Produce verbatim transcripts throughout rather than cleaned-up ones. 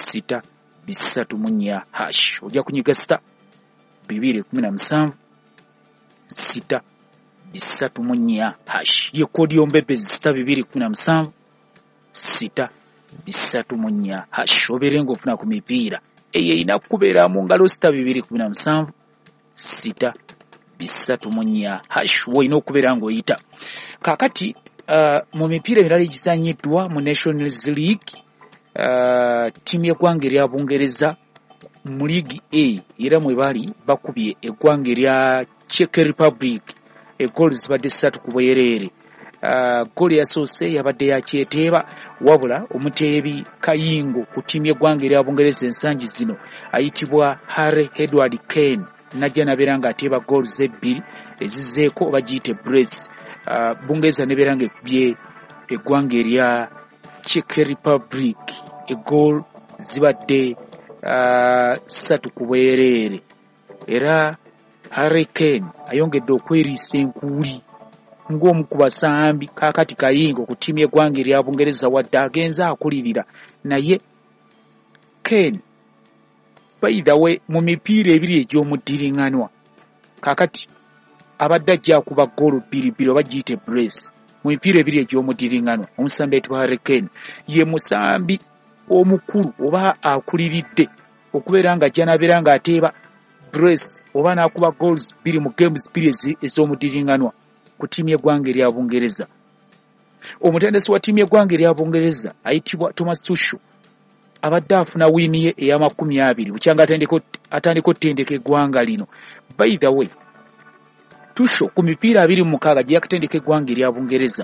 sita bisatu mu nnya hash. Ojja kunyiga star bibiri kumi na musanvu sita bisatu mu nnya hash. Ye kodi yombebezi star bibiri kumi na musanvu sita bisatu mu nnya hash. Oberenga ofuna ku mipiira eyo erina kubeera mu ngalo star bibiri kumi na musanvu sita bisatu mu nnya hash. Woyina okubeera ng'oyita. Kaakati uh, mu mipiira emirala egizanyiddwa mu Nations League, uh, ttiimu y'eggwanga erya Bungereza mu League A era mwe bali bakubye eggwanga erya Czech Republic egooli zibadde ssatu ku bwereere. Uh, gooli yasoose yabadde yakyeteeba, wabula omuteebi Kayingo ku ttiimu y'eggwanga erya Bungereza ensangi zino ayitibwa Harry Edward Kane najja nabeera ng'ateeba gooli ebbiri ezizzeeko oba giyite brace. Uh, Bungereza nebeera ng'ekubye eggwanga erya Czech Republic egool zibadde uh, ssatu ku bwereere, era Harry Kane ayongedde okweriisa enkuuli ng'omu ku basambi. Kaakati Kayingo ku ttiimu y'eggwanga erya Bungereza wadde agenza akulirira, naye Kane by the way mu mipiira ebiri egy'omuddiringanwa kaakati abadde ajja akuba goolo bbiri bbiri oba giyite brace mu mipiira ebiri egy'omuddiringanwa. Omusambi ayitibwa Harry Kane ye musambi omukulu oba akuliridde okubeera ng'ajja nabeera ng'ateeba brace oba n'akuba goals bbiri mu games bbiri ez'omuddiringanwa ku ttiimu y'eggwanga erya Bungereza. Omutendesi wa ttiimu y'eggwanga erya Bungereza ayitibwa Thomas Tuchel abadde afuna wiini ye ey'amakumi abiri bukyanga atandika ottendeka eggwanga lino. By the way, Tuchel ku mipiira abiri mu mukaaga gye yakatendeka eggwanga erya Bungereza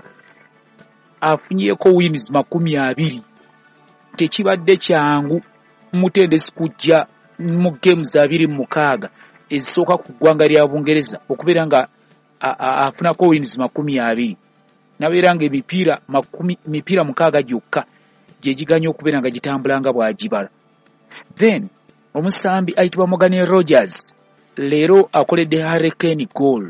afunyeko wiins makumi abiri. Tekibadde kyangu mutendesi kujja mu games abiri mu mukaaga ezisooka ku ggwanga lya Bungereza okubeera nga afunako wiins makumi abiri, nabeera nga emipiira makumi mipiira mukaaga gyokka gye giganya okubeera nga gitambula nga bw'agibala. Then omusambi ayitibwa Morgan Rogers leero akoledde Harry Kane goal.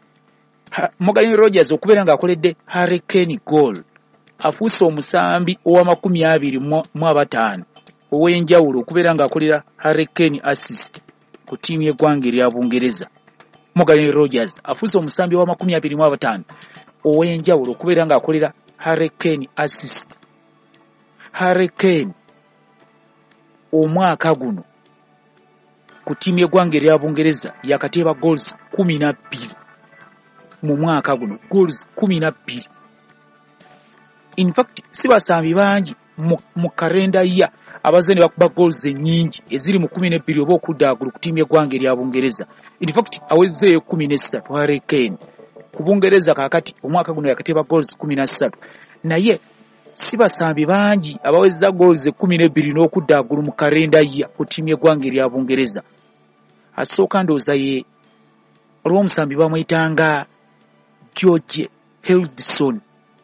Ha, Morgan Rogers okubeera nga akoledde Harry Kane goal afuuse omusambi ow'amakumi abiri mu abataano ow'enjawulo okubeera nga akolera Harry Kane assist ku ttiimu y'eggwanga erya Bungereza. Morgan Rogers afuuse omusambi ow'amakumi abiri mu abataano ow'enjawulo okubeera nga akolera Harry Kane assist. Harry Kane omwaka guno ku ttiimu y'eggwanga erya Bungereza yakateeba goals kumi na bbiri mu mwaka guno, goals kumi na bbiri. In fact si basambi bangi mu, mu kalenda ya abazze ne bakuba goals ennyingi eziri mu kumi n'ebbiri oba okuddaagulu ku ttiimu y'eggwanga erya Bungereza. In fact awezzeeyo kumi n'essatu Harry Kane ku Bungereza. Kaakati omwaka guno yakateeba goals kumi na ssatu, naye si basambi bangi abawezza goals kumi n'ebbiri n'okuddaagulu mu kalenda ya ku ttiimu y'eggwanga erya Bungereza. Asooka ndowooza ye olw'omusambi bamuyitanga George Hildson.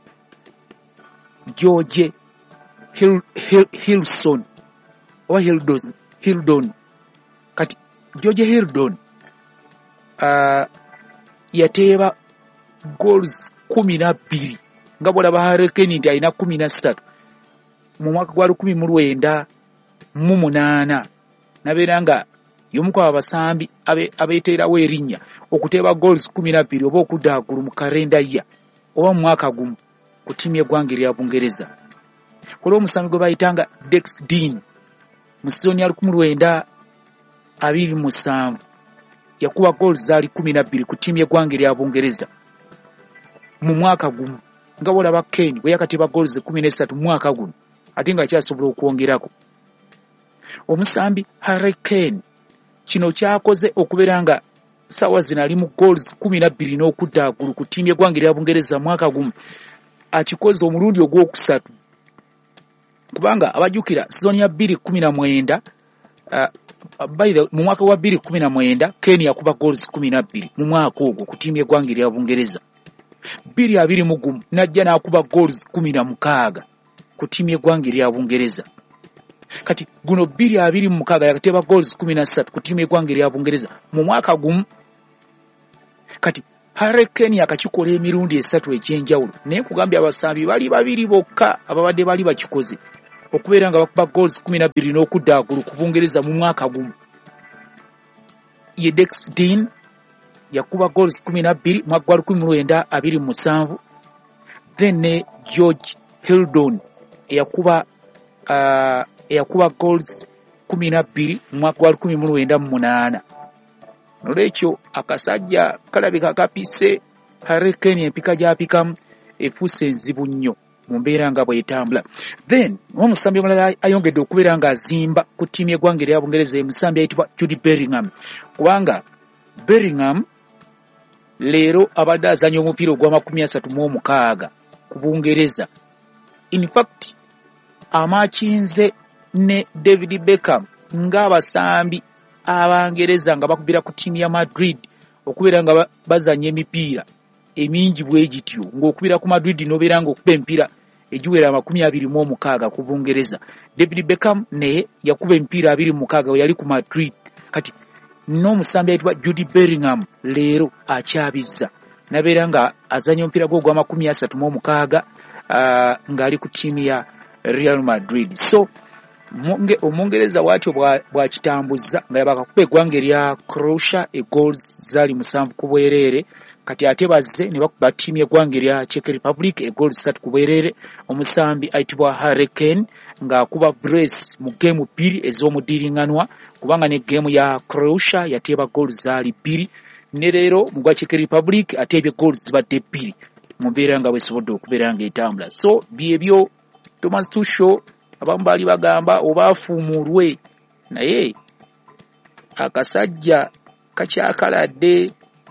George Hil, Hil, Hilson oba Hildon, Hildon. Kati George Hildon uh, yateeba goals kumi na bbiri nga bw'olaba Harry Kane nti alina kumi na ssatu mu mwaka gwa lukumi mu lwenda mu munaana. Nabeera nga y'omu ku abasambi abeeteerawo erinnya okuteeba goals kumi na bbiri oba okuddaagulu mu kalenda ya oba mu mwaka gumu ku ttiimu y'eggwanga erya Bungereza. Olw'omusambi gwe bayitanga Dex Dean mu sizoni ya lukumi lwenda abiri mu musanvu yakuba goals zaali kumi na bbiri ku ttiimu y'eggwanga erya Bungereza mu mwaka gumu, nga bw'olaba Kane bwe yakateeba goals kumi n'essatu mu mwaka guno ate nga akyasobola okwongerako. Omusambi Harry Kane kino kyakoze okubeera nga sawa zino ali mu goals kumi na bbiri n'okuddaagulu ku ttiimu y'eggwanga erya Bungereza mwaka gumu. Akikoze omulundi ogwokusatu kubanga abajjukira sizoni ya bbiri kumi na mwenda uh, by the mu mwaka wa bbiri kumi na mwenda Kane yakuba goals kumi na bbiri mu mwaka ogwo ku ttiimu y'eggwanga erya Bungereza. bbiri abiri mu gumu najja n'akuba goals kumi na mukaaga ku ttiimu y'eggwanga erya Bungereza. Kati guno bbiri abiri mu mukaaga yakateeba goals kumi na ssatu ku ttiimu y'eggwanga erya Bungereza mu mwaka gumu. Kati Harry Kane yakakikola emirundi esatu egy'enjawulo, naye kugambya abasambi bali babiri bokka ababadde bali bakikoze okubeera nga bakuba goals kumi na bbiri n'okudda waggulu ku Bungereza mu mwaka gumu. Ye Dex Dean yakuba goals kumi na bbiri mwaka gwa lukumi mu lwenda abiri mu musanvu. Then ne George Hildon eyakuba uh, eyakuba goals kumi na bbiri mwaka gwa lukumi mu lwenda mu munaana. Nolwekyo akasajja kalabika kapise Hurricane empika gy'apikamu efuuse enzibu nnyo mu mbeera nga bw'etambula. Then omusambi omulala ayongedde okubeera ng'azimba ku ttiimu y'eggwanga erya Bungereza emusambi ayitibwa Jude Bellingham, kubanga Bellingham leero abadde azanya omupiira ogw'amakumi asatu mu omukaaga ku Bungereza. In fact amakinze ne David Beckham ng'abasambi Abangereza nga bakubira ku ttiimu ya Madrid okubeera nga bazanya emipiira emingi bwe gityo, ng'okubira ku Madrid n'obeera ng'okuba empiira egiwera amakumi abiri mu omukaaga ku Bungereza. David Beckham naye yakuba emipiira abiri mu mukaaga we yali ku Madrid. Kati n'omusambi ayitibwa Jude Bellingham leero akyabizza nabeera nga azanya omupiira gwe ogw'amakumi asatu mu omukaaga uh, ng'ali ku ttiimu ya Real Madrid. So Omungereza bw'atyo bw'akitambuza nga yabakakuba eggwanga erya Croatia egoals zaali musanvu ku bwereere. Kati ate bazze ne bakuba ttiimu y'eggwanga erya Czech Republic egoals ssatu ku bwereere. Omusambi ayitibwa Hurricane ng'akuba brace mu geemu bbiri ez'omudiringanwa, kubanga ne geemu ya Croatia yateeba goals zaali bbiri, ne leero mu gwa Czech Republic ateebye goals zibadde bbiri mu mbeera nga bwesobodde okubeera ng'etambula. So byebyo Thomas Tuchel abamu baali bagamba oba afuumulwe, naye akasajja kakyakaladde.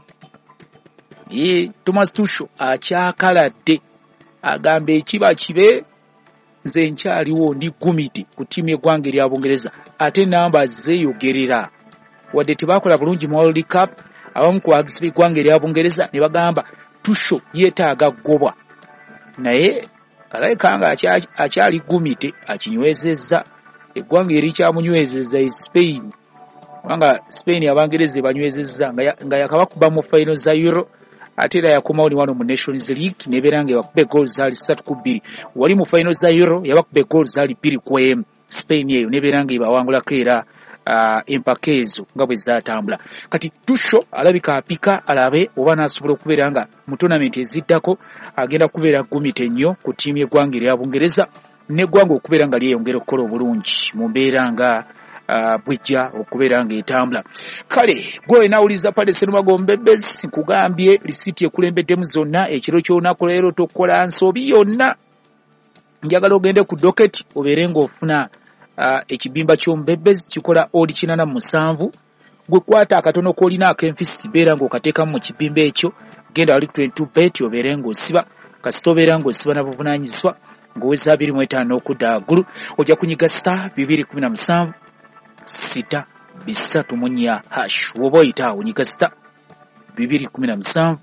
Ye Thomas Tuchel akyakaladde, agamba ekiba kibe, nze nkyaliwo ndi gumiti ku ttiimu y'eggwanga erya Bungereza, ate namba zeeyogerera. Wadde tebakola bulungi mu World Cup, abamu ku bawagizi b'eggwanga erya Bungereza ne bagamba Tuchel yeetaaga ggobwa, naye alabika nga akyali gumite akinywezezza. Eggwanga eri kyamunywezezza e Spain, kubanga Spain Abangereza banywezezza nga yakabakuba mu final za Euro, ate era yakomawo ne wano mu Nations League nebeera nga yabakuba goals zaali ssatu ku bbiri. Wali mu final za Euro yabakuba goals zaali bbiri ku emu. Spain eyo nebeera nga ebawangulako era uh, empaka ezo nga bwe zaatambula. Kati Tuchel alabika apika alabe oba n'asobola okubeera nga mu tournament eziddako agenda kubeera gumite nnyo ku ttiimu y'eggwanga erya Bungereza, n'eggwanga okubeera nga lyeyongera okukola obulungi mu mbeera nga uh, bwejja okubeera ng'etambula. Kale gwe nawuliza Paddy Ssenumagombe Mbembezi nkugambye lisiiti ekulembeddemu zonna ekiro ky'olunaku leero tokola nsobi yonna. Njagala ogende ku doketi obeere ng'ofuna uh, ekibimba ky'Omumbembezi kikola odi kinana mu musanvu. Gwe kwata akatono k'olina ak'enfisi beera ng'okateekamu mu kibimba ekyo, genda wali twenty-two bet obeere ng'osiba, kasita obeera ng'osiba na buvunaanyizibwa ng'oweza abiri mu etaano okudda waggulu, ojja kunyiga star bibiri kumi na musanvu sita bisatu mu nnya hash. Woba oyita awo nyiga star bibiri kumi na musanvu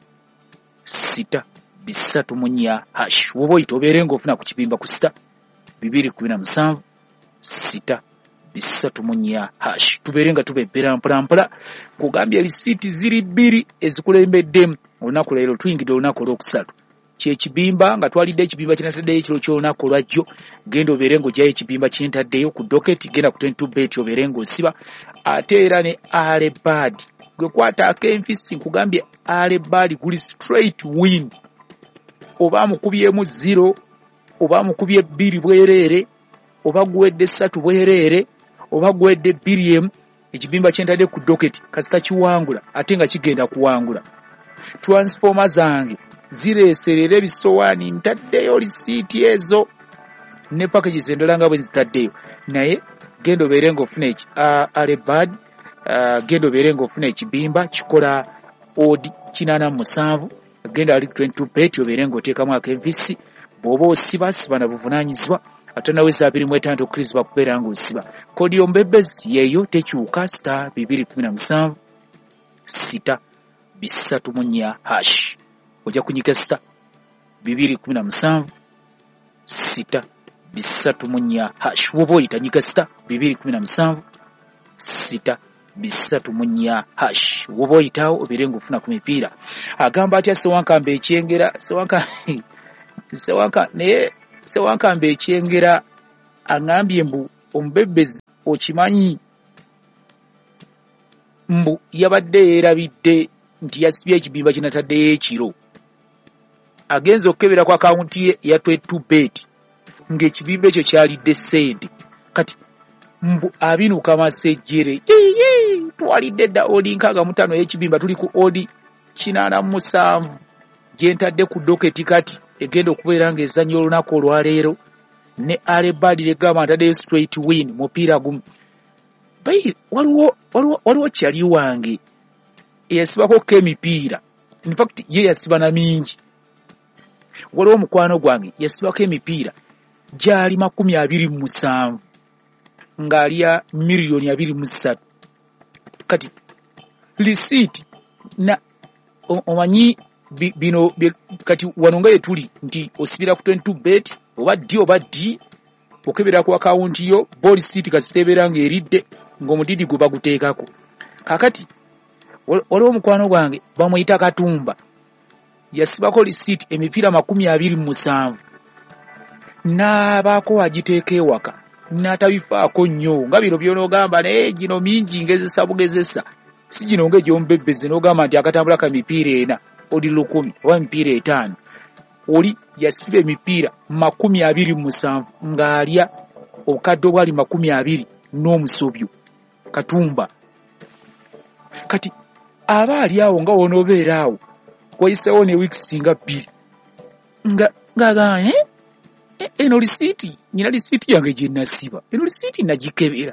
sita bisatu mu nnya hash. Woba oyita obeere ng'ofuna ku kibimba ku star bibiri kumi na musanvu sita bisatu mu nnya hash. Tubeere nga tubebbera mpolampola. Kugambye lisiiti ziri bbiri ezikulembeddemu olunaku leero. Tuyingidde olunaku olwokusatu. Kyekibimba nga twalidde ekibimba kinataddeyo ekiro ky'olunaku olwajjo, genda obeere ng'ojjayo ekibimba kyentaddeyo ku doketi, genda ku twenty-two bet obeere ng'osiba. Ate era ne Alebad gwe kwata ak'enfisi nkugambye Alebad guli straight win. Oba mukubyemu zero, oba mukubye bbiri bwereere, oba guwedde ssatu bwereere, oba guwedde bbiri emu, ekibimba kyentadde ku doketi kasita kiwangula ate nga kigenda kuwangula. Transformer zange zireeserera ebisowaani ntaddeyo lisiiti ezo ne packages endala nga bwe zitaddeyo, naye genda obeere ng'ofuna eki uh, Alebad uh, genda obeere ng'ofuna ekibimba kikola odi kinana musanvu, genda ali twenty-two bet obeere ng'oteekamu ak'envisi. Bw'oba osiba siba na buvunaanyizibwa, ate naweza abiri mu etaano okkirizibwa kubeera ng'osiba. Kodi y'Omumbembezi yeeyo tekyuka, star bibiri kumi na musanvu sita bisatu mu nnya hash. Ojja kunyiga star bibiri kumi na musanvu sita bisatu mu nnya hash. Woba oyita nyiga star bibiri kumi na musanvu sita bisatu mu nnya hash. Woba oyitawo obeere ng'ofuna ku mipiira. Agamba atya Sewankambe ekyengera Sewanka Sewanka naye Sewankambe ekyengera angambye mbu omubebbezi okimanyi mbu yabadde yeerabidde nti yasibye ekibimba kinataddeyo ekiro agenza okukebera ku akawunti ye ya twenty-two bet ng'ekibimba ekyo kyalidde ssente kati mbu abinuka masejjere twalidde dda odi nkaaga mu ttaano y'ekibimba tuli ku odi kinaana mu musanvu gyentadde ku doketi kati egenda okubeera ng'ezannya olunaku olwaleero ne arebadi legamba ntaddeyo straight win mupiira gumu bayi waliwo waliwo waliwo kyali wange eyasibako ko emipiira in fact ye yasiba na mingi waliwo mukwano gwange yasibako emipiira gyali makumi abiri mu musanvu ng'alya miliyoni abiri mu ssatu kati lisiiti na omanyi bino kati wano nga yetuli nti osibira ku twenty-two bet oba ddi oba ddi okebera ku akawunti yo ball siiti kasitebeera ng'eridde ng'omudidi gwe baguteekako kakati waliwo omukwano gwange bamuyita Katumba yasibako lisiiti emipiira makumi abiri mu musanvu n'abaako wagiteeka ewaka n'atabifaako nnyo nga bino by'onoogamba naye gino mingi ngezesa bugezesa si gino ng'egy'omubebbezi n'ogamba nti akatambula ka mipiira ena odi lukumi oba emipiira etaano oli yasiba emipiira makumi abiri mu musanvu ng'alya obukadde obwali makumi abiri n'omusobyo Katumba kati aba ali awo nga wonoobeera awo wayiseewo ne wiiki singa bbiri nga ng'agamba eh eno lisiiti nyina lisiiti yange gye nasiba eno lisiiti nagikebera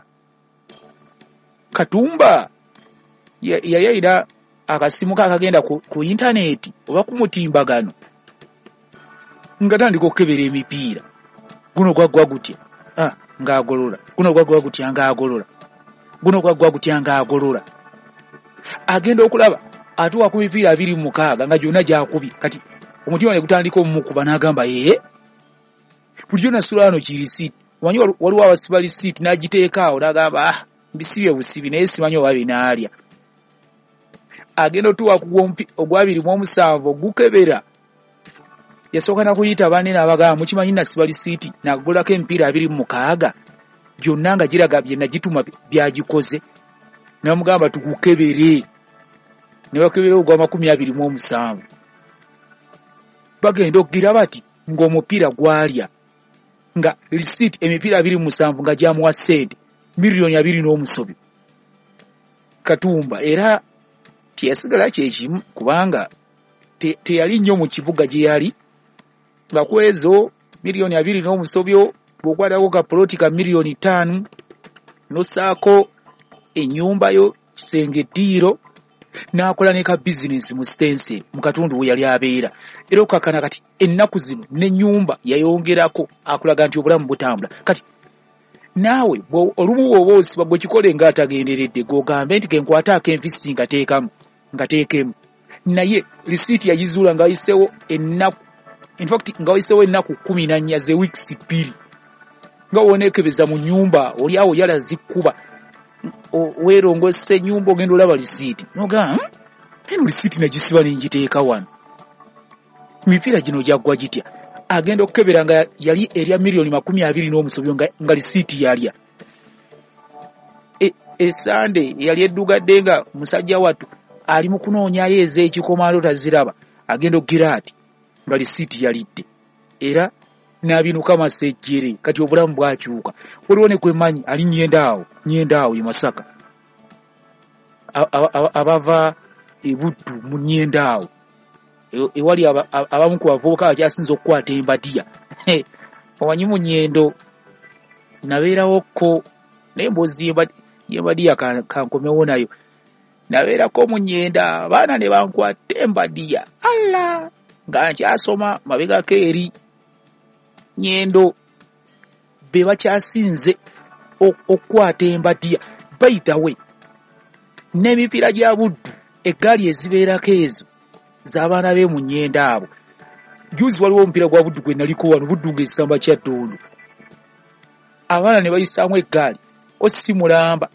Katumba yali ayina akasimu kakagenda ku, ku intaneti oba ku mutimbagano nga tandika okukebera emipiira guno gwaggwa gutya ah, ng'agolola guno gwaggwa gutya ng'agolola guno gwaggwa gutya ng'agolola agenda okulaba atuwa ku mipiira abiri mu mukaaga nga gyonna gyakubye kati omutima ne gutandika omumukuba n'agamba yee buli gyonna sulaano ki lisiiti omanyi waliwo abasiba lisiiti n'agiteeka awo n'agamba ah mbisibye busibi naye simanyi oba binaalya agenda otuwa ogwabiri mu omusanvu ogukebera yasooka na kuyita banne n'abagamba mukimanyi nasiba lisiiti n'agulako emipiira abiri mu mukaaga gyonna nga giraga bye nagituma byagikoze n'amugamba tugukebere ne bakebera ogwa makumi abiri mu omusanvu bagenda okugira bati ng'omupiira gwalya nga lisiiti emipiira abiri mu musanvu nga gyamuwa ssente miliyoni abiri n'omusobyo Katumba era teyasigala kyekimu kubanga teyali te nnyo mu kibuga gye yali nga ku ezo miliyoni abiri n'omusobyo bw'okwatako ka poloti ka miliyoni ttaano n'ossaako ennyumba yo kisenge ddiiro n'akola ne ka bizinesi mu sitensi mu katundu we yali abeera era okukakana kati ennaku zino n'ennyumba yayongerako akulaga nti obulamu butambula kati naawe olumu bw'oba osiba gwe kikole ng'atagenderedde g'ogambe nti genkwata ak'empisi nga teekamu nga teekemu naye lisiiti yagizuula nga wayiseewo ennaku in fact nga wayiseewo ennaku kumi na nnya ze wiikisi bbiri nga woneekebeza mu nnyumba oli awo yala zikkuba weerongose ennyumba ogenda olaba lisiiti n'ogamba eno lisiiti nagisiba nengiteeka wano emipiira gino gyaggwa gitya agenda okukebera nga yali erya miliyoni makumi abiri n'omusobyo nga, nga lisiiti yalya esande e yali eddugadde nga musajja wattu ali mu kunoonyayo ez'ekikomando taziraba agenda okugira ati nga lisiiti yalidde era n'abinuka masejjere kati obulamu bwakyuka waliwo ne kwemanyi ali Nyendaawo Nyendaawo ye Masaka abava ebuddu mu Nyendaawo ewali abamu ku bavubuka bakyasinza okukwata embadiya omanyi mu Nyendo nabeerawokko naye mboozi yembadiya kankomewo nayo nabeerako mu Nyenda abaana ne bankwata embadiya alla nga nkyasoma mabegako eri Nyendo be bakyasinze okukwata embadiya by the way n'emipiira gya buddu eggaali ezibeerako ezo z'abaana be mu Nyenda abo juzi waliwo omupiira gwa buddu gwe naliko wano buddu ng'ekisamba kya ddondo abaana ne bayisaamu eggaali osimulamba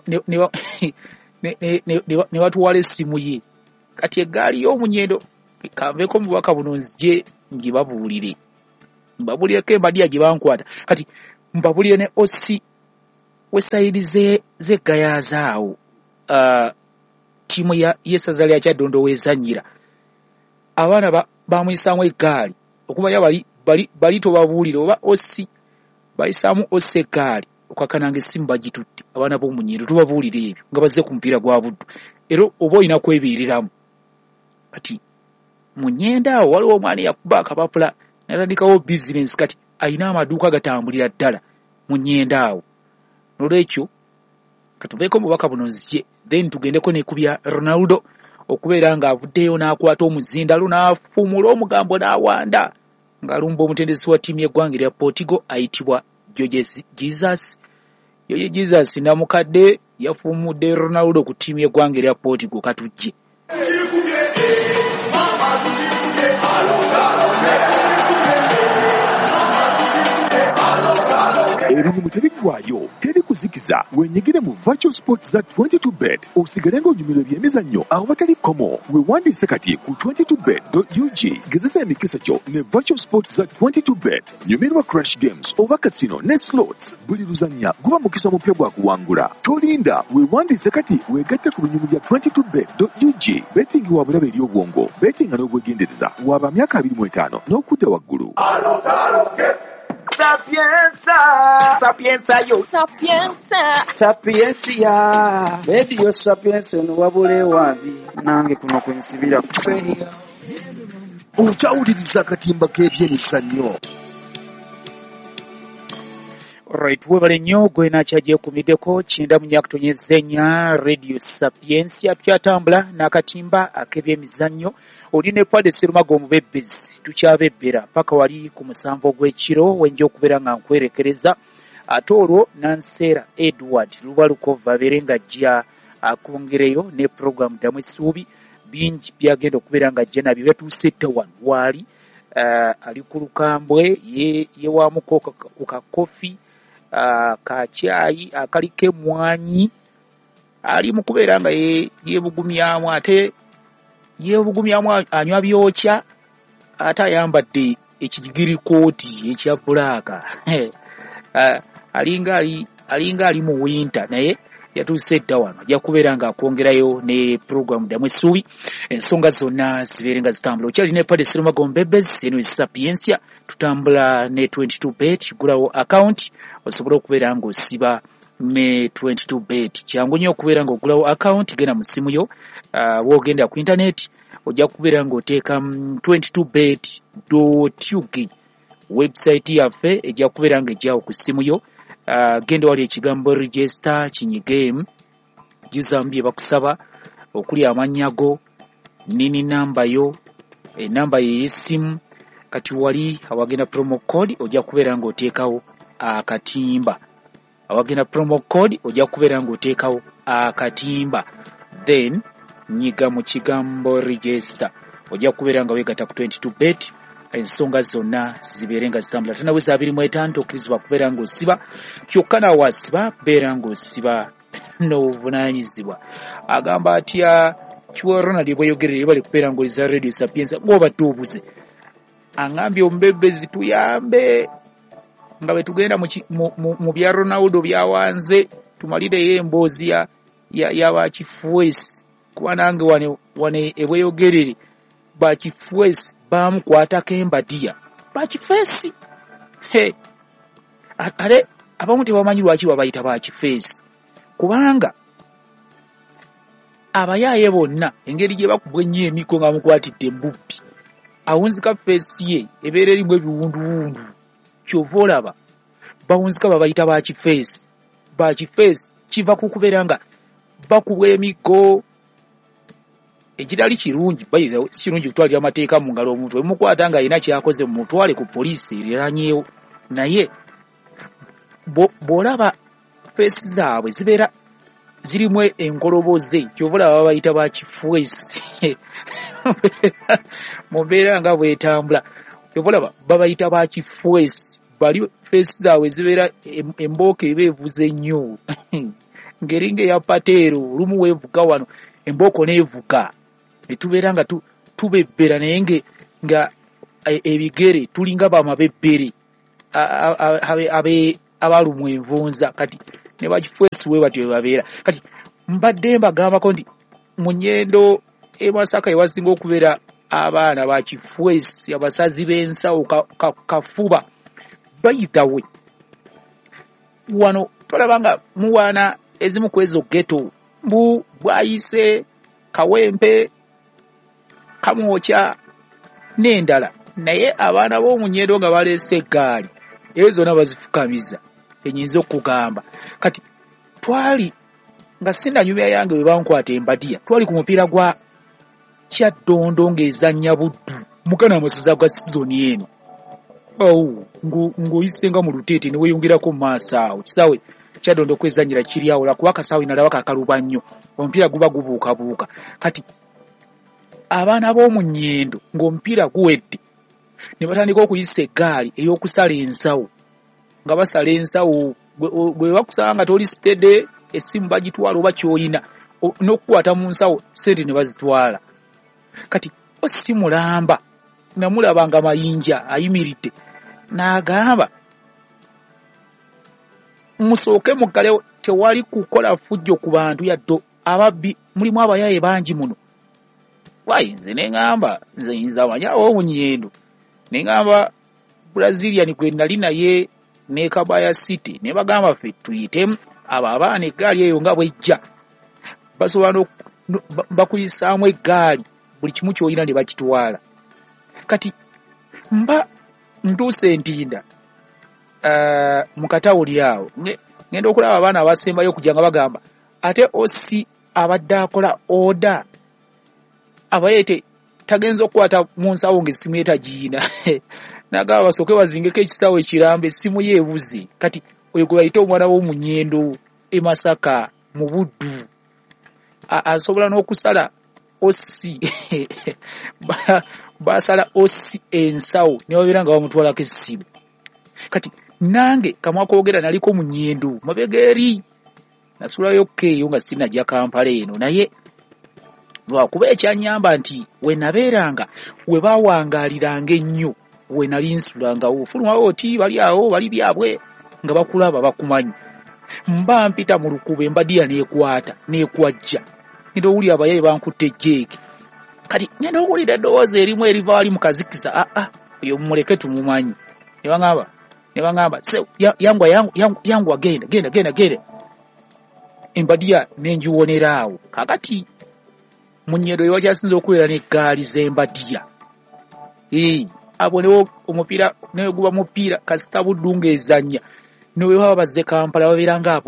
ne batuwala essimu ye kati eggaali y'omu Nyendo kanveeko mu bubaka buno nzije ngibabuulire mbabuulireko embadiya gye bankwata kati mbabulire ne osi wesaidi ze ze gayazaawo uh, timu ya yesaza lya Kyadondo wezanyira abaana ba, bamwisamu egaali okuba ya bali bali bali to babulire oba osi bayisamu ose gaali okakananga simba gitutti abaana b'omunyindo tubabulire ebyo nga bazze ku mpira gwa buddu ero oba oyina kwebiriramu kati munyenda awo waliwo omwana yakuba akapapula natandikawo business kati ayina amaduuka gatambulira ddala munyenda awo nolwekyo katubeeko mubaka buno nzye then tugendeko ne kubya Ronaldo okubeera nga avuddeyo n'akwata omuzindalo n'afumula omugambo n'awanda ng'alumba omutendesi wa ttiimu y'eggwanga erya Portugal ayitibwa Jorge Jesus. Jorge Jesus namukadde yafumudde Ronaldo ku ttiimu y'eggwanga erya Portugal katujje. Erimu tebiggwaayo teri kuzikiza wenyigire mu virtual sports za twenty-two bet osigale ng'onyumirwa ebyemizannyo awo batali komo weewandiise kati ku twenty-two bet dot u g gezesa emikisa kyo ne virtual sports za twenty-two bet nyumirwa crash games oba casino ne slots buli luzannya guba mukisa mupya gwa kuwangula tolinda weewandiise kati weegatte ku binyumu bya twenty-two bet dot u g betting wa bulabe eri obwongo betting n'obwegendereza waba myaka abiri mu etaano n'okudda waggulu. Sapienza, sapienza yo, sapienza, sapienza, baby yo sapienza no wabule wabi, nange kuno kwensibira kwenye. Uchawuliriza akatimba k'ebyemizannyo. Alright, webale nnyo gwe nakyaje kumiddeko kyenda mu nnya kutonyezenya Radio Sapiensia tukyatambula n'akatimba ak'ebyemizannyo oli ne Pade Serumago omubebbezi tukyabebbera paka wali ku musanvu ogw'ekiro wenja okubeera nga nkwerekereza ate olwo Nanseera Edward Lubalukova abeere nga ajja akongereyo ne programu damu essuubi bingi byagenda okubeera nga ajja nabyo byatuuse dda wano waali uh, ali ku lukambwe ye, ye waamuko ku kakofi Uh, ka chai akaliko emmwanyi ali mu kubeera nga yeebugumyamu ate yeebugumyamu anywa byokya ate ayambadde ekigirikooti ekya bbulaaka uh, alinga ali alinga ali mu winter naye yatuuse dda wano ajja kubeera nga akwongerayo ne programu damu essuubi ensonga zonna zibeere nga zitambula okyali ne Pade Serumago Mbebezi eno Sapiensia tutambula ne twenty-two bet gulawo account osobola okubeera nga osiba ne twenty-two bet kyangu nnyo okubeera nga ogulawo account genda mu simu yo uh, wogenda ku internet ojja kubeera nga oteeka twenty-two bet dot u g website yaffe ejja kubeera nga ejjawo ku simu yo uh, genda wali ekigambo register kinyigemu juzambi ebakusaba okuli amannya go nini namba yo enamba ye y'essimu kati wali awagenda promo code ojja kubeera nga oteekawo akatimba awagenda promo code ojja kubeera nga oteekawo akatimba then nyiga mu kigambo register ojja kubeera nga weegatta ku twenty-two bet ensonga zonna zibeere nga zitambula tanaweza abiri mu etaano tokkirizibwa kubeera nga osiba kyokka nawe asiba beera nga osiba n'obuvunaanyizibwa agamba atya Kiwa Ronald bweyogerere bali kubeera nga oliza Radio Sapienza ng'obadde obuze angambye omubebbezi tuyambe nga bwe tugenda mu, mu, mu, mu bya Ronaldo byawanze tumalireyo emboozi ya, ya, ya bakifuesi kuba nange wane, wane ebweyogerere bakifuesi bamukwatako embadiya bakifeesi he ale abamu tebamanyi lwaki babayita bakifeesi kubanga abayaaye bonna engeri gye bakubwa ennyo emiko nga mukwatidde embubbi awunzika feesi ye ebeera erimu ebiwunduwundu kyova olaba bawunzika babayita bakifeesi bakifeesi kiva ku kubeera nga bakubwa emiko ekitali kirungi bayiza si kirungi kutwalira amateeka mu ngalo omuntu emukwata nga alina kyakoze mu mutwale ku poliisi eriranyeewo naye bw'olaba feesi zaabwe zibeera zirimu enkoloboze kyova olaba babayita bakifeesi mu mbeera nga bwetambula kyova olaba babayita bakifeesi bali feesi zaabwe zibeera embooka eba evuze nnyo ngeringa eya pateero olumu weevuga wano embooko neevuga ne tubeera nga tu, tubebbera naye nge nga ebigere tulinga bamabebbere abe abalumwa envunza kati ne bakifwesuwe batyo babeera kati mbadde mbagambako nti mu Nnyendo e Masaka ewasinga okubeera abaana bakifwesi abasazi b'ensawo kafuba bayitawe wano tolabanga muwaana ezimu ku ezo ghetto mbu bwayise Kawempe Kamwokya n'endala naye abaana b'omu Nnyendo nga baleese eggaali ezo zonna bazifukamiza enyinza okugamba kati twali nga sinanyumya yange bwe bankwata embadiya twali ku mupiira gwa Kyaddondo ng'ezannya Buddu mukana amaseza ga sizoni eno awo ng'oyisenga mu luteete ne weeyongerako mu maaso awo kisaawe Kyaddondo kwezannyira kiri awo lwakuba akasaawe nalaba kakaluba nnyo omupiira guba gubuukabuuka kati abaana b'omu Nnyendo ng'omupiira guwedde ne batandika okuyisa eggaali ey'okusala ensawo nga basala ensawo bwe bakusaba nga toli sitede essimu bagitwala oba ky'oyina n'okukwata mu nsawo sente ne bazitwala kati osi mulamba namulabanga mayinja ayimiridde n'agamba musooke muggale tewali kukola fujjo ku bantu yaddo ababbi mulimu abayaye bangi muno wayi nze ne ngamba nze yinza amanyawo mu Nnyendo ne ngamba Brazilian gwe nali naye ne Kabaya City ne bagamba ffe tuyitemu abo abaana eggaali eyo nga bwejja basobola bakuyisaamu eggaali buli kimu ky'olina ne bakitwala kati mba ntuuse Ntinda uh, mu Katawuli awo ngenda okulaba abaana abasembayo okujja nga bagamba ate osi abadde akola oda abayete tagenza okukwata mu nsawo ng'essimu etagiina nagamba basooke bazingeko ekisawo ekiramba essimu ye ebuze kati oyo gwe bayita omwana w'omu Nnyendo e Masaka mu Buddu asobola n'okusala osi basala osi ensawo ne babeera nga bamutwalako essimu kati nange kamwakoogera naliko mu Nnyendo mabega eri nasulayo keeyo nga sinajja Kampala eno naye lwakuba ekyanyamba nti we nabeeranga we baawangaaliranga ennyo we nali nsulangawo fulumwawo oti bali awo bali byabwe nga bakulaba bakumanyi mba mpita mu lukuba embadiya neekwata neekwajja ngenda owulira abayaye bankutte jeeke kati ngenda owulira eddoboozi erimu eriva wali mu kazikiza aa oyo mumuleke tumumanyi ne baŋŋamba ne baŋŋamba yangwa yangwa genda genda genda genda embadiya nengiwonera awo kakati mu Nnyendo ye wakyasinza okubeera n'eggaali z'embadiya abo newo omupiira newe guba mupiira kasita Buddu ng'ezannya newe baba bazze Kampala babeera nga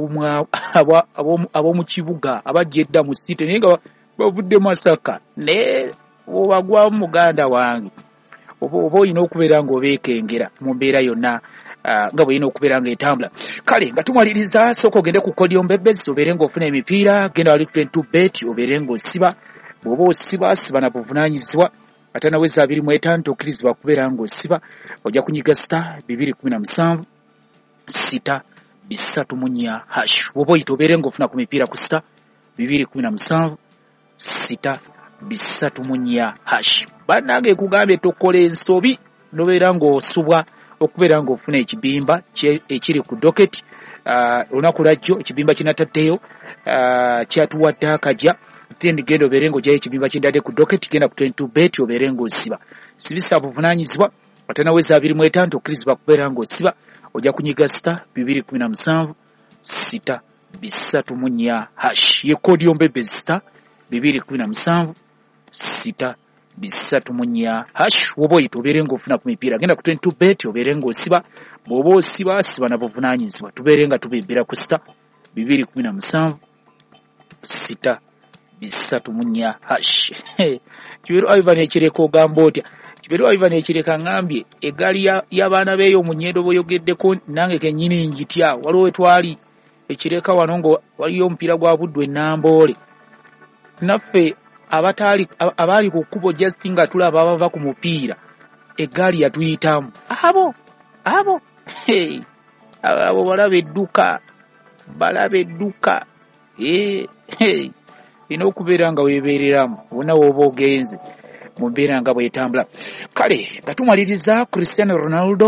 ab'omu kibuga abajja edda mu site naye nga bavudde Masaka naye obagwamu muganda wange oba olina okubeera ng'obeekengera mu mbeera yonna nga bw'olina okubeera ng'etambula kale nga tumaliriza sooka ogende ku Kodiyo Mbebezi obeere ng'ofuna emipiira genda wali twenty-two bet obeere ng'osiba bw'oba osiba siba na buvunaanyizibwa ate naweza abiri mu etaano tokkirizibwa kubeera ng'osiba ojja kunyiga star bibiri kumi na musanvu sita bisatu mu nnya hash woba oyita obeere ng'ofuna ku mipiira ku star bibiri kumi na musanvu sita bisatu mu nnya hash bannange ekugambye tokola ensobi nobeera ng'osubwa okubeera ng'ofuna ekibimba ekiri ku doketi olunaku lwajjo ekibimba kinataddeyo kyatuwadde akajja then genda obeere ng'ogyayo ekibimba kindadde ku doketi genda ku twenty-two bet obeere ng'osiba sibisa buvunaanyizibwa ate naweza abiri mu etaano tokkirizibwa kubeera ng'osiba ojja kunyiga star bibiri kumi na musanvu sita bisatu mu nnya hash ye Kodiyo Mbebezi star bibiri kumi na musanvu sita bisatu mu nnya hash woba oyita obeere ng'ofuna ku mipiira genda ku twenty-two bet obeere ng'osiba bw'oba osiba siba na buvunaanyizibwa tubeere nga tubibbira ku star bibiri kumi na musanvu sita bisatu mu nnya hash Kiberu Ivan ekireka ogamba otya Kiberu Ivan ekireka ngambye eggaali y'abaana beeyo mu Nnyendo boyogeddeko nange kennyini njitya waliwo we twali ekireka wano ngo waliyo omupiira gwa Buddu e Namboole naffe abataali abaali ku kkubo just nga tulaba abava ku mupiira eggaali yatuyitamu abo abo hey abo balaba edduka balaba edduka hey hey ina okubeera nga weebeereramu wonna w'oba ogenze mu mbeera nga bw'etambula kale nga tumaliriza Cristiano Ronaldo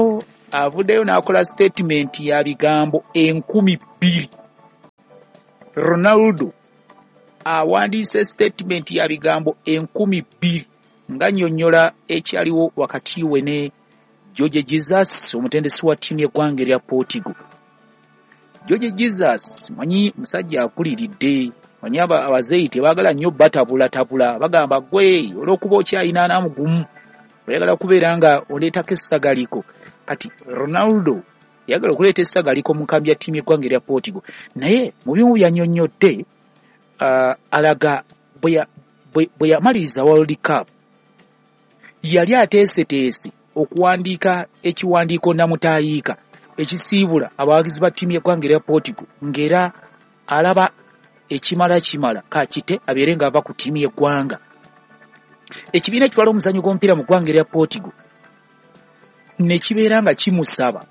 avuddeyo n'akola statement ya bigambo enkumi bbiri. Ronaldo awandiise statement ya bigambo enkumi bbiri nga nnyonnyola ekyaliwo wakati we ne George Jesus omutendesi wa ttiimu y'eggwanga erya Portugal. George Jesus manyi musajja akuliridde, manyi abazeeyi tebaagala nnyo batabulatabula, bagamba gwe olw'okuba okyayina ana mugumu oyagala kubeera nga oleetako essagaliko. Kati Ronaldo yagala okuleeta essagaliko mu nkambi ya ttiimu y'eggwanga erya Portugal, naye mu bimu byannyonnyodde uh, alaga bwe yamaliriza World Cup yali ateeseteese okuwandiika ekiwandiiko namutaayiika ekisiibula abawagizi ba ttiimu y'eggwanga erya Portugal, ng'era alaba ekimala kimala kakite abeere ng'ava ku ttiimu y'eggwanga. Ekibiina ekitwala omuzannyo gw'omupiira mu ggwanga erya Portugal ne kibeera nga kimusaba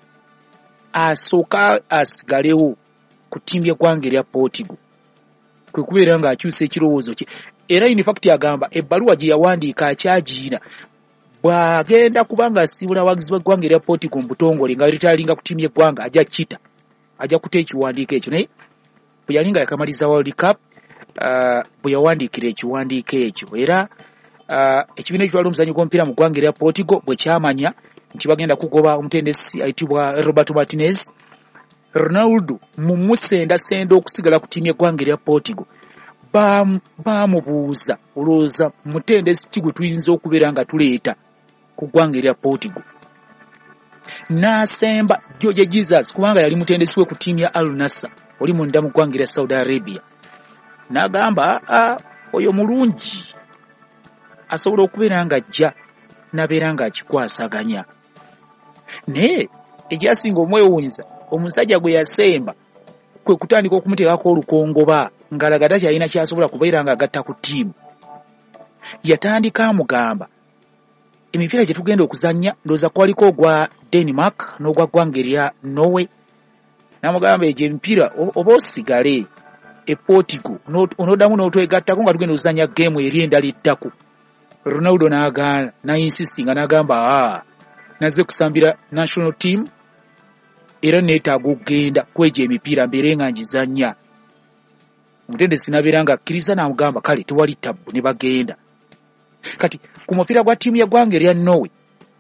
asooka asigalewo ku ttiimu y'eggwanga erya Portugal, kwe kubeera ng'akyusa ekirowoozo kye. Era in fact agamba ebbaluwa gye yawandiika akyagiina bw'agenda kubanga asiibula abawagizi b'eggwanga erya Portugal mu butongole nga ritaalinga ku ttiimu y'eggwanga ajja kita ajja kuta ekiwandiiko ekyo. Naye bwe yali nga yakamaliza World Cup uh, bwe yawandiikira ekiwandiiko ekyo. Era uh, ekibiina ekitwala omuzannyo gw'omupiira mu ggwanga erya Portugal bwe kyamanya nti bagenda kugoba omutendesi ayitibwa Roberto Martinez, Ronaldo mu musendasenda okusigala ku ttiimu y'eggwanga erya Portugal baamubuuza olowooza mutendesi ki gwe tuyinza okubeera nga tuleeta ku ggwanga erya Portugal. N'asemba George Jesus kubanga yali mutendesi we ku ttiimu ya Al Nassr oli munda mu ggwanga erya Saudi Arabia. N'agamba ah, oyo mulungi asobola okubeera nga ajja n'abeera nga akikwasaganya. Naye ekyasinga omwewuunyisa omusajja gwe yasemba kwe kutandika okumuteekako olukongoba ng'alaga takyalina kyasobola kubeera nga agatta ku ttiimu. Yatandika amugamba emipiira gye tugenda okuzannya ndowooza kwaliko ogwa Denmark n'ogwa ggwanga erya Norway. N'amugamba egyo emipiira oba osigale e Portugal onoddamu n'otwegattako nga tugenda okuzannya geemu eri endala eddako. Ronaldo n'agaana n'ayinsistinga n'agamba ah, nazze kusambira national team era neetaaga okugenda kwegyo emipiira mbeere nga ngizannya. Omutendesi n'abeera nga akkiriza n'amugamba kale tewali tabbu ne bagenda. Kati ku mupiira gwa ttiimu y'eggwanga erya Norway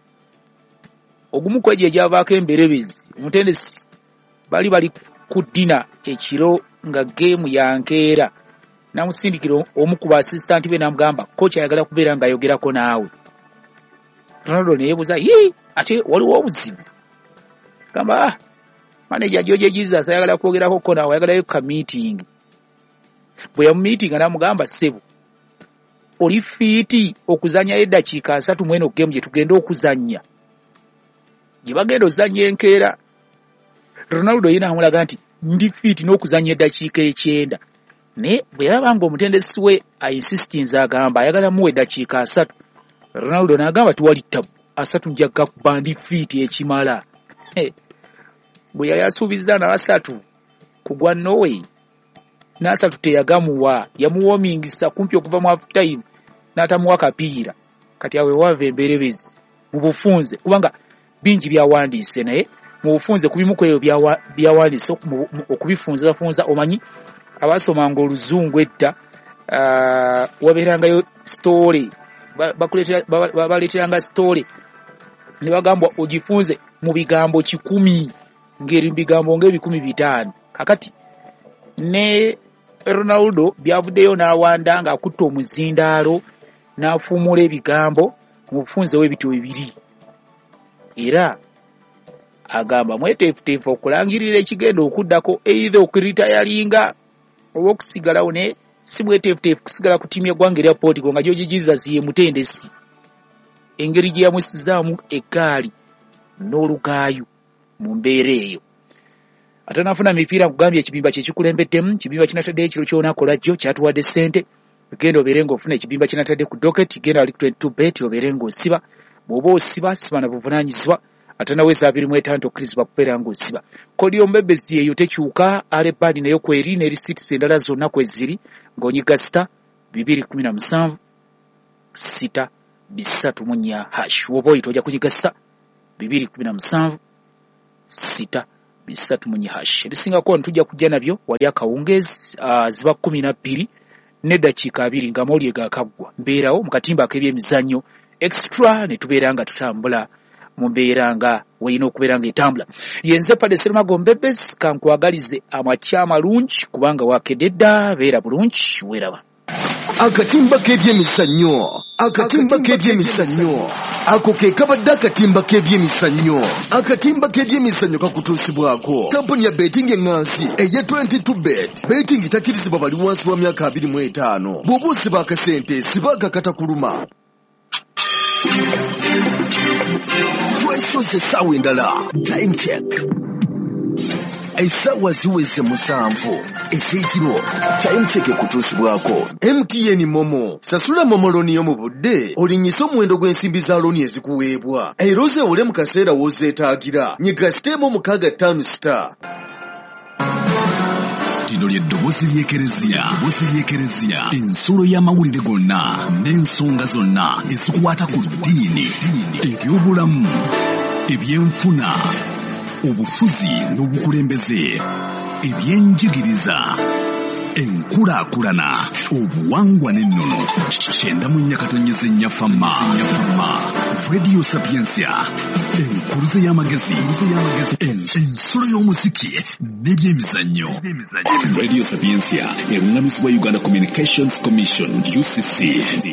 ogumu kwegyo egyavaako emberebezi, omutendesi bali bali ku ddina ekiro nga geemu yankeera, n'amusindikira omu ku baasistanti be n'amugamba kocha ayagala kubeera ng'ayogerako naawe. Ronaldo ne yeebuuza yii ate waliwo obuzibu? Gamba ah, manager George Jesus ayagala kwogerako ko naawe, ayagalayo ka meeting. Bwe yamumiitinga n'amugamba ssebo oli fiiti okuzanyayo eddakiika asatu mu eno geemu gye tugenda okuzannya gye bagenda ozannya enkeera? Ronaldo yena amulaga nti ndi fiiti n'okuzannya eddakiika ekyenda. Naye bwe yalaba nga omutendesi we ainsistinze agamba ayagala muwa eddakiika asatu, Ronaldo n'agamba tuwali ttabu, asatu nja gakuba ndi fiiti ekimala. Hey, bwe yali asuubiza n'asatu ku gwa Norway n'asatu teyagamuwa, yamuwomingisa kumpi okuva mu half time n'atamuwa kapiira. Kati awe wava emberebezi mu bufunze kubanga bingi byawandiise, naye mu bufunze kubimu kweyo byawandiise okubifunza funza. Omanyi abasomanga oluzungu edda uh, wabeerangayo story babaleeteranga story ne bagambwa ogifunze mu bigambo kikumi ngeri bigambo ng'ebikumi bitaano. Kakati ne Ronaldo byavuddeyo n'awanda nga akutta omuzindaalo n'afuumula ebigambo mu bufunze w'ebityo bibiri. Era agamba mweteefuteefu okulangirira ekigenda okuddako either okuritayalinga oba okusigalawo, ne si mweteefuteefu kusigala ku ttiimu y'eggwanga erya Portugal nga George Jesus ye mutendesi. Engeri gye yamusizaamu eggaali n'olugaayu mu mbeera eyo. Ate n'afuna mipiira kugambye ekibimba kye kikulembeddemu, kibimba kinatadde ekiro ky'onakola jjo kyatuwadde ssente, genda obeere ng'ofuna ekibimba kinatadde ku docket, genda wali ku twenty-two bet obeere ng'osiba. Bw'oba osiba siba na buvunaanyizibwa, ate naweesa abiri mu etaano tokkirizibwa kubeera ng'osiba. Kodi omubebbezi eyo tekyuka, alebadi nayo kweri ne risiiti endala zonna kwe ziri ng'onyiga sita bibiri kumi na musanvu sita bisatu mu nnya hash. Woba oyita ojja kunyiga sita bibiri kumi na musanvu sita bisatu munye hash. Ebisingako ntujja kujja nabyo wali akawungezi uh, ziba kumi na bbiri n'eddakiika abiri nga mawulire gaakaggwa. Mbeerawo mu katimba ak'ebyemizannyo extra ne tubeera nga tutambula mu mbeera nga weyina okubeera nga etambula. Yenze Padde Sserumago Mbebes kankwagalize amakya amalungi kubanga waakedde dda beera bulungi weeraba. Akatimba k'ebyemizannyo akatimba k'ebyemizannyo ako ke kabadde akatimba k'ebyemizannyo akatimba k'ebyemizannyo kakutuusibwako kampuni ya betting engansi eye twenty-two bet. Betting takkirizibwa bali wansi wa myaka abiri mu etaano. bw'oba osiba akasente siba agakata kuluma. Twayisoze essaawa endala. Time check. Essaawa ziweze musanvu ez'ekiro. Time check kutuusibwako M T N Momo. Sasula Momo looni yo mu budde olinnyisa omuwendo gw'ensimbi za looni ezikuweebwa era ozeewole mu kaseera w'ozeetaagira. Nyiga siteemu mukaaga ttaano star. Lino ly'eddoboozi ly'ekereziya ddoboozi ly'ekereziya ensulo y'amawulire gonna n'ensonga zonna ezikwata ku ddiini, ebyobulamu, ebyenfuna, obufuzi n'obukulembeze, ebyenjigiriza, enkulaakulana, obuwangwa n'ennono. Kyenda mu nnya katonyeza ennyafama Radio Sapiensia, enkuluze y'amagezi, ensulo y'omuziki n'ebyemizannyo. Radio Sapiensia eruŋŋamizibwa Uganda Communications Commission U C C.